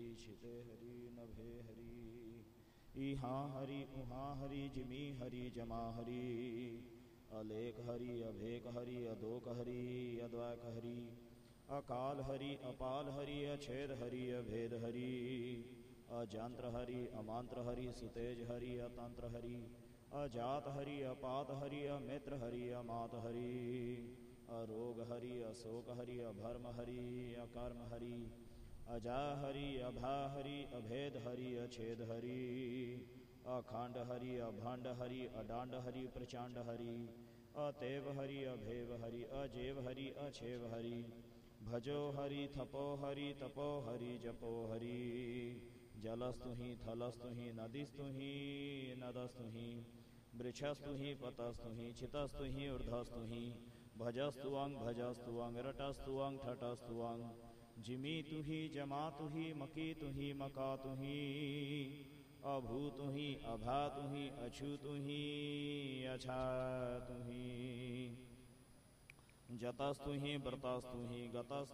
छिते हरि नभे हरि इहा हरि उहा हरि जिमी हरि जमा हरि अलेख हरि अभेक हरि अदोक हरि अद्वैक हरि अकाल हरि अपाल हरि अछेद हरि अभेद हरि अजंत्र हरि अमांत्र हरि सुतेज हरि अतंत्र हरि अजात हरि अपात हरि अमित्र हरि अमात हरि अरोग हरि अशोक हरि अभर्म हरि अकर्म हरि अजा हरि अभा हरि अभेद हरि अछेद हरि अखंड हरि अभंड हरि अडांड हरि प्रचंड हरि अतेव हरि अभेव हरि अजेव हरि अछेव हरि भजो हरि थपो हरि तपो हरि जपो हरि जलस्तु ही थलस्तु ही नदीस्तु ही नदस्तु ही वृक्षस्तु ही पतस्तु ही चितस्तु ही ऊर्ध्वस्तु ही भजस्तु अंग रटस्तु अंग ठटस्तु अंग जिमी तु ही जमा तु ही मकी तु ही मका तु ही अभू तु ही अभा तु ही अछू तु ही अछा तु ही जतस्तु ही व्रतस्तु ही गतस्तु